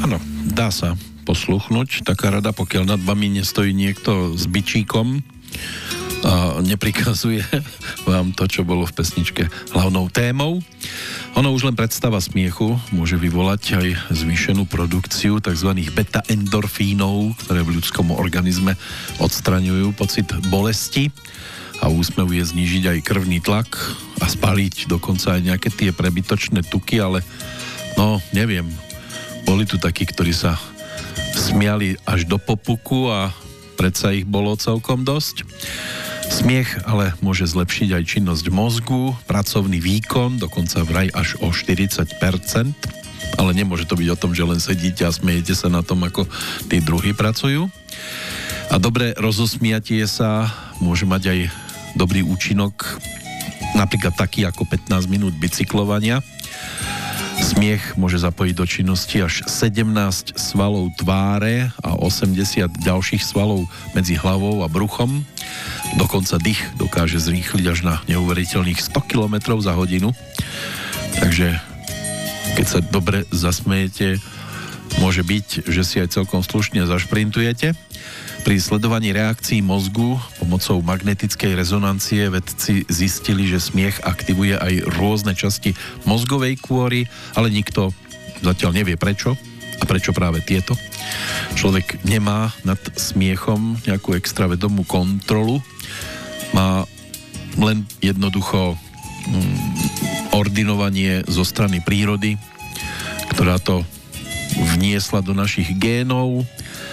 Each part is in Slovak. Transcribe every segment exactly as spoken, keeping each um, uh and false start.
Áno, dá sa posluchnúť taká rada, pokiaľ nad vami nestojí niekto s bičíkom a neprikazuje vám to, čo bolo v pesničke hlavnou témou. Ono už len predstava smiechu môže vyvolať aj zvýšenú produkciu tzv. Beta-endorfínov, ktoré v ľudskom organizme odstraňujú pocit bolesti a úsmev je znížiť aj krvný tlak a spaliť dokonca aj nejaké tie prebytočné tuky, ale no, neviem. Boli tu takí, ktorí sa smiali až do popuku a predsa ich bolo celkom dosť. Smiech ale môže zlepšiť aj činnosť mozgu, pracovný výkon, dokonca vraj až o štyridsať percent. Ale nemôže to byť o tom, že len sedíte a smejete sa na tom, ako tí druhí pracujú. A dobré rozosmiatie sa môže mať aj dobrý účinok, napríklad taký ako pätnásť minút bicyklovania. Smiech môže zapojiť do činnosti až sedemnásť svalov tváre a osemdesiat ďalších svalov medzi hlavou a bruchom. Dokonca dých dokáže zrýchliť až na neuveriteľných sto kilometrov za hodinu. Takže keď sa dobre zasmejete, môže byť, že si aj celkom slušne zašprintujete. Pri sledovaní reakcií mozgu pomocou magnetickej rezonancie vedci zistili, že smiech aktivuje aj rôzne časti mozgovej kôry, ale nikto zatiaľ nevie prečo a prečo práve tieto. Človek nemá nad smiechom nejakú extra vedomú kontrolu, má len jednoducho mm, ordinovanie zo strany prírody, ktorá to vniesla do našich génov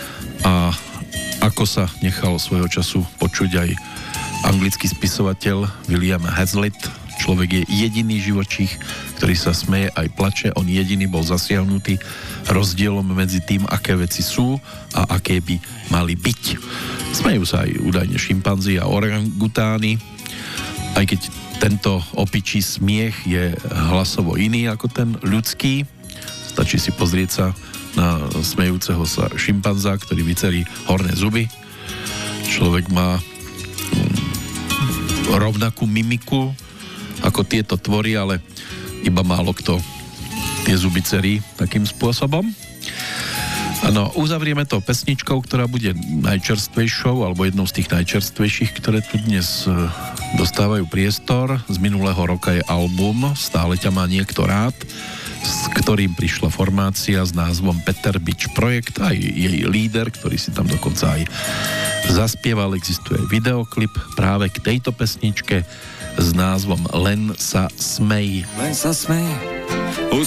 a ako sa nechal svojho času počuť aj anglický spisovateľ William Hazlitt. Človek je jediný živočích, ktorý sa smeje aj plače. On jediný bol zasiahnutý rozdielom medzi tým, aké veci sú a aké by mali byť. Smejú sa aj údajne šimpanzi a orangutány, aj keď tento opičí smiech je hlasovo iný ako ten ľudský. Stačí si pozrieť sa na smejúceho sa šimpanza, ktorý vycerí horné zuby. Človek má rovnakú mimiku ako tieto tvory, ale iba málo kto tie zuby cerí takým spôsobom. Áno, uzavrieme to pesničkou, ktorá bude najčerstvejšou, alebo jednou z tých najčerstvejších, ktoré tu dnes dostávajú priestor. Z minulého roka je album Stále ťa má niekto rád, s ktorým prišla formácia s názvom Peter Bič Projekt, aj jej líder, ktorý si tam dokonca aj zaspieval. Existuje videoklip práve k tejto pesničke s názvom Len sa smej. Len sa smej.